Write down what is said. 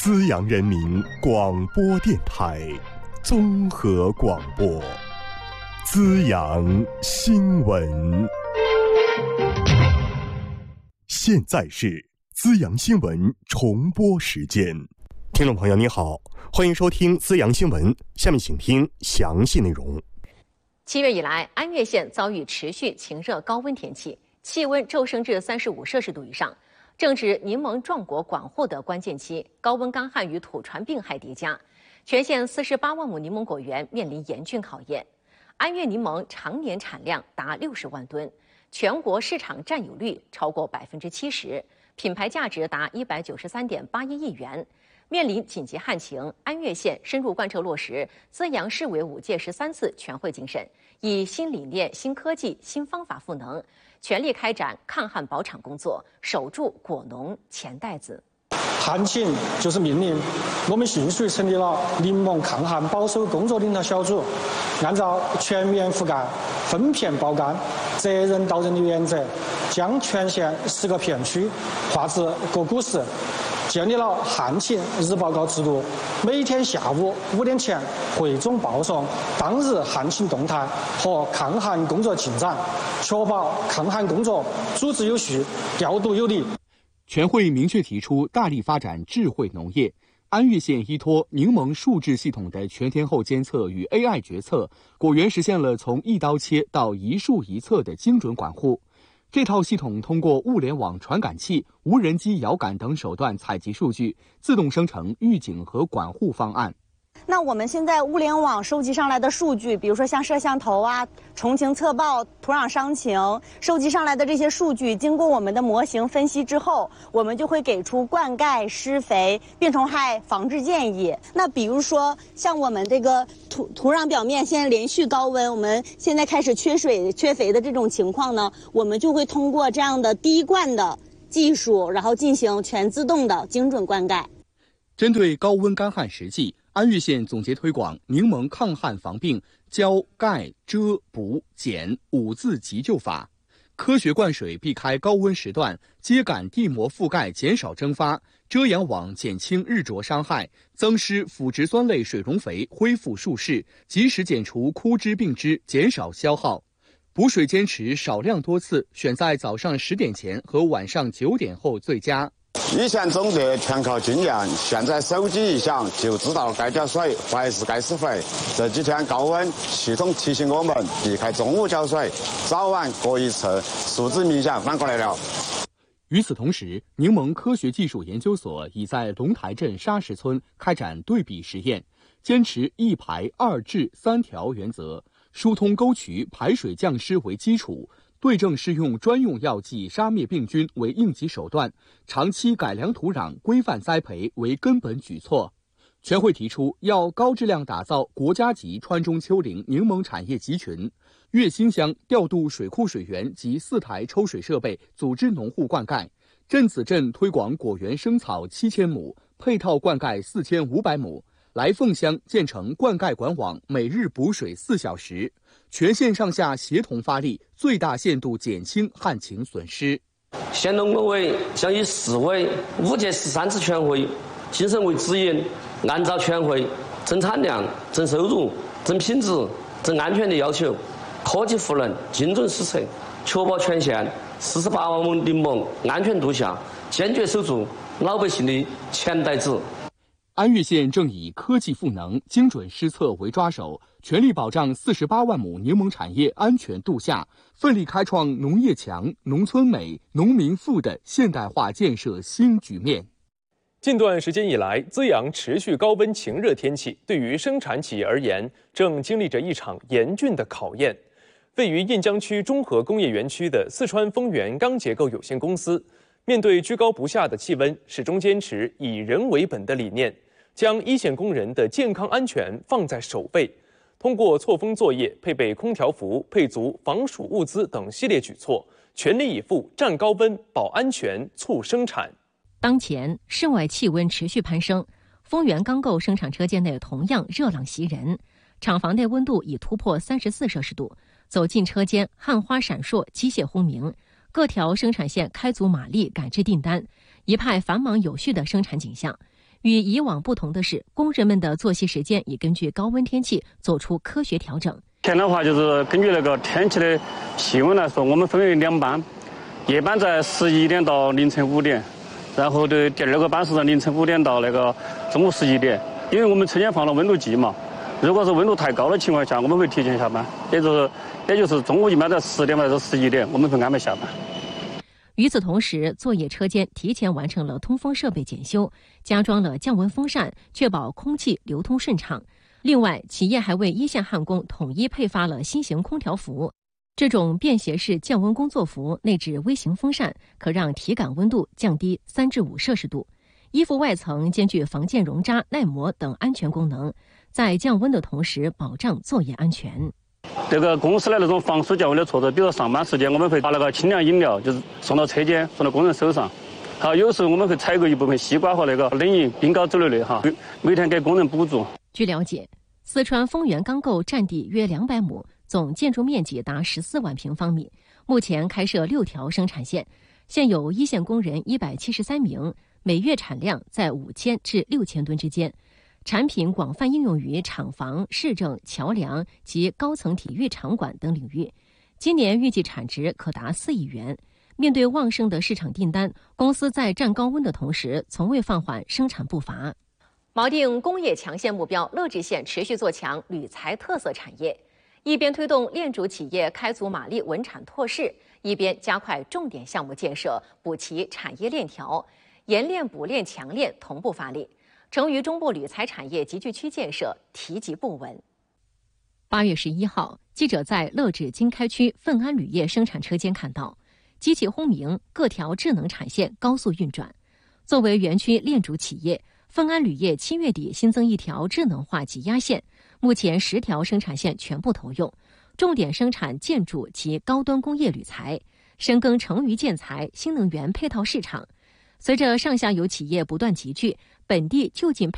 资阳人民广播电台综合广播，资阳新闻。现在是资阳新闻重播时间。听众朋友你好，欢迎收听资阳新闻，下面请听详细内容。 7月以来，安岳县遭遇持续晴热高温天气，气温骤升至35摄氏度以上。正值柠檬壮果广获的关键期，高温干旱与土传病害叠加，全县48万亩柠檬果园面临严峻考验。安岳柠檬常年产量达60万吨，全国市场占有率超过70%，品牌价值达193.81亿元。面临紧急旱情，安岳县深入贯彻落实资阳市委5届13次全会精神，以新理念、新科技、新方法赋能，全力开展抗旱保产工作，守住果农钱袋子。 旱情就是命令，我们迅速成立了柠檬抗旱保收工作领导小组，按照全面覆盖、分片包干、责任到人的原则，将全县10个片区划至各股市，建立了旱情日报告制度，每天下午5点前汇总报送当日旱情动态和抗旱工作进展，确保抗旱工作组织有序、调度有力。 全会明确提出大力发展智慧农业。安岳县依托柠檬数据系统的全天候监测与 AI 决策，果园实现了从一刀切到一树一册的精准管护。这套系统通过物联网传感器、无人机遥感等手段采集数据，自动生成预警和管护方案。 那我们现在物联网收集上来的数据，比如说像摄像头啊、虫情测报、土壤伤情，收集上来的这些数据，经过我们的模型分析之后，我们就会给出灌溉、施肥、病虫害防治建议。那比如说像我们这个土壤表面现在连续高温，我们现在开始缺水、缺肥的这种情况呢，我们就会通过这样的滴灌的技术，然后进行全自动的精准灌溉。 针对高温干旱实际，安岳县总结推广柠檬抗旱防病浇盖遮补减5字急救法，科学灌水避开高温时段，秸秆地膜覆盖减少蒸发，遮阳网减轻日灼伤害，增施腐殖酸类水溶肥恢复树势，及时剪除枯枝病枝，减少消耗。补水坚持少量多次，选在早上10点前和晚上9点后最佳。 以前总得全靠经验，现在手机一响就知道该浇水还是该施肥。这几天高温，系统提醒我们避开中午浇水，早晚各一次，数字明显反过来了。 与此同时，柠檬科学技术研究所已在龙台镇沙石村开展对比实验，坚持1排2治3条原则，疏通沟渠排水降湿为基础，对症施用专用药剂杀灭病菌为应急手段，长期改良土壤、规范栽培为根本举措。全会提出要高质量打造国家级川中丘陵柠檬产业集群。岳新乡调度水库水源及4台抽水设备，组织农户灌溉。镇子镇推广果园生草7000亩，配套灌溉4500亩。来凤乡建成灌溉管网，每日补水4小时。全县上下协同发力，最大限度减轻旱情损失。 县农工委将以市委5届13次全会精神为指引，按照全会增产量、增收入、增品质、增安全的要求，科技赋能、精准施策，确保全县48万亩柠檬安全度夏，坚决守住老百姓的钱袋子。 安岳县正以科技赋能、精准施策为抓手，全力保障48万亩柠檬产业安全度夏，奋力开创农业强、农村美、农民富的现代化建设新局面。 近段时间以来，资阳持续高温晴热天气，对于生产企业而言，正经历着一场严峻的考验。位于印江区中和工业园区的四川丰源钢结构有限公司，面对居高不下的气温，始终坚持以人为本的理念，将一线工人的健康安全放在首位，通过错峰作业、配备空调服、配足防暑物资等系列举措，全力以赴战高温、保安全、促生产。 当前室外气温持续攀升，丰源钢构生产车间内同样热浪袭人，厂房内温度已突破34摄氏度，走进车间，焊花闪烁，机械轰鸣，各条生产线开足马力赶制订单，一派繁忙有序的生产景象。 与以往不同的是，工人们的作息时间已根据高温天气做出科学调整。 天的话，就是根据那个天气的气温来说，我们分为2班，夜班在11点到凌晨5点，然后的第2个班是在凌晨5点到那个中午11点。因为我们车间放了温度计嘛，如果是温度太高的情况下，我们会提前下班，也就是中午一般在10点或者11点，我们会安排下班。 与此同时，作业车间提前完成了通风设备检修，加装了降温风扇，确保空气流通顺畅。另外，企业还为一线焊工统一配发了新型空调服。这种便携式降温工作服内置微型风扇，可让体感温度降低3至5摄氏度。衣服外层兼具防溅、熔渣、耐磨等安全功能，在降温的同时保障作业安全。 这个公司的那种防暑降温的措施，比如上班时间我们会把那个清凉饮料就是送到车间，送到工人手上。好，有时候我们会采购一部分西瓜和那个冷饮、冰糕之类的哈，每天给工人补助。 据了解，四川丰源钢构占地约200亩，总建筑面积达14万平方米，目前开设6条生产线，现有一线工人173名，每月产量在5000至6000吨之间。产品广泛应用于厂房、市政、桥梁及高层体育场馆等领域，今年预计产值可达4亿元。面对旺盛的市场订单，公司在战高温的同时，从未放缓生产步伐。锚定工业强县目标，乐至县持续做强铝材特色产业，一边推动炼主企业开足马力稳产拓市，一边加快重点项目建设，补齐产业链条，研炼、补炼、强炼同步发力。成渝中部铝材产业集聚区建设提及不稳。8月11号，记者在乐至经开区奋安铝业生产车间看到，机器轰鸣，各条智能产线高速运转。作为园区炼主企业，奋安铝业7月底新增1条智能化挤压线，目前10条生产线全部投用，重点生产建筑及高端工业铝材，深耕成渝建材、新能源配套市场。随着上下游企业不断集聚，本地就近配